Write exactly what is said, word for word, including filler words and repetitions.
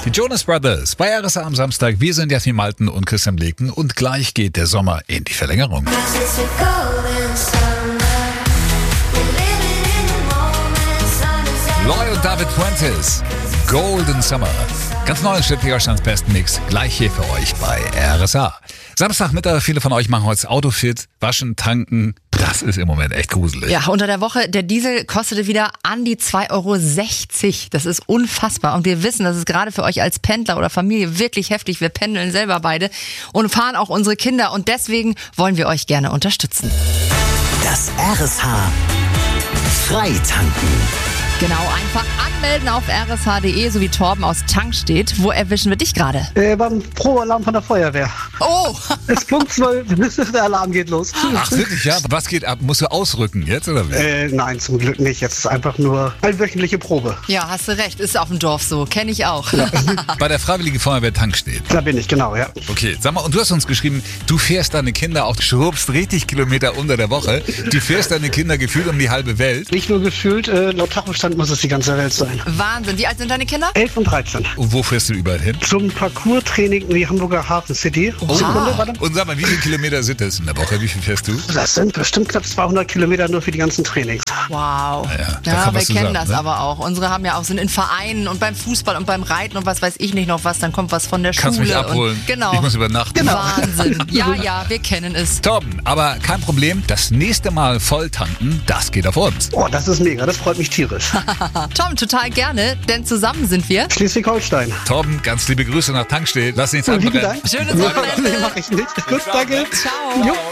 Die Jonas Brothers bei R S A am Samstag. Wir sind Jasmin Malten und Christian Bleken und gleich geht der Sommer in die Verlängerung. Loy und David Fuentes, Golden Summer. Ganz neu in Schleswig-Holsteins besten Mix. Gleich hier für euch bei R S A. Samstagmittag, viele von euch machen heute das Auto fit, waschen, tanken. Das ist im Moment echt gruselig. Ja, unter der Woche, der Diesel kostete wieder an die zwei Euro sechzig. Das ist unfassbar. Und wir wissen, das ist gerade für euch als Pendler oder Familie wirklich heftig. Wir pendeln selber beide und fahren auch unsere Kinder. Und deswegen wollen wir euch gerne unterstützen. Das R S H Freitanken. Genau, einfach anmelden auf r s h punkt d e, so wie Torben aus Tankstedt. Wo erwischen wir dich gerade? Äh, beim Probealarm von der Feuerwehr. Oh! Es ist Punkt zwölf, der Alarm geht los. Ach wirklich, ja? Was geht ab? Musst du ausrücken jetzt oder wie? Äh, nein, zum Glück nicht. Jetzt ist einfach nur eine wöchentliche Probe. Ja, hast du recht. Ist auf dem Dorf so. Kenne ich auch. Ja. Bei der Freiwilligen Feuerwehr Tankstedt. Da bin ich, genau, ja. Okay, sag mal, und du hast uns geschrieben, du fährst deine Kinder auch, schrubbst richtig Kilometer unter der Woche. Du fährst deine Kinder gefühlt um die halbe Welt. Nicht nur gefühlt, äh, laut Tachostand muss es die ganze Welt sein. Wahnsinn. Wie alt sind deine Kinder? elf und dreizehn. Und wo fährst du überall hin? Zum Parcours-Training in die Hamburger Hafen City. Oh. Sekunde, warte. Und sag mal, wie viele Kilometer sind das in der Woche? Wie viel fährst du? Das sind bestimmt knapp zweihundert Kilometer nur für die ganzen Trainings. Wow. Ja, da Ja, kann wir was kennen zusammen, das ne? aber auch. Unsere haben ja auch, sind in Vereinen und beim Fußball und beim Reiten und was weiß ich nicht noch was. Dann kommt was von der Kannst Schule. mich abholen. Und, genau. Ich muss übernachten. Genau. Wahnsinn. Ja, ja, wir kennen es. Torben, aber kein Problem. Das nächste Mal voll tanken, das geht auf uns. Oh, das ist mega. Das freut mich tierisch. Tom, total gerne, denn zusammen sind wir. Schleswig-Holstein. Torben, ganz liebe Grüße nach Tankstedt. Lass nichts Lieben anbrennen. Dank. Schönes Ja, Wochenende. nee, mach ich nicht. Gut, danke. Ciao. Jo.